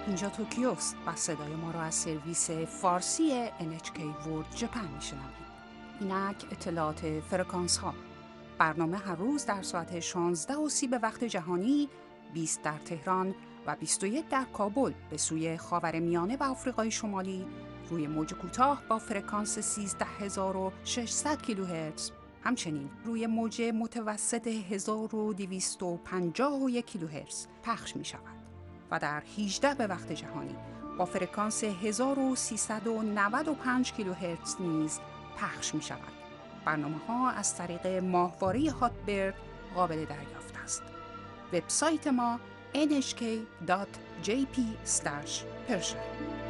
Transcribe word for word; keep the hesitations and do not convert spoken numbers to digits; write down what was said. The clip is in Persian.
اینجا توکیوست و صدای ما را از سرویس فارسی ان اچ کی World Japan میشنوید. اینک اطلاعات فرکانس ها. برنامه هر روز در ساعت شانزده و سی به وقت جهانی، بیست در تهران و بیست و یک در کابل به سوی خاورمیانه و آفریقای شمالی روی موج کوتاه با فرکانس سیزده هزار و ششصد کیلوهرتز، همچنین روی موج متوسط هزار و دویست و پنجاه و یک کیلوهرتز پخش می شود و در هجده به وقت جهانی با فرکانس هزار و سیصد و نود و پنج کیلوهرتز نیز پخش می شود. برنامه ها از طریق ماهواره هاتبرد قابل دریافت است. وبسایت ما ان اچ کی دات جی پی اسلش پرشن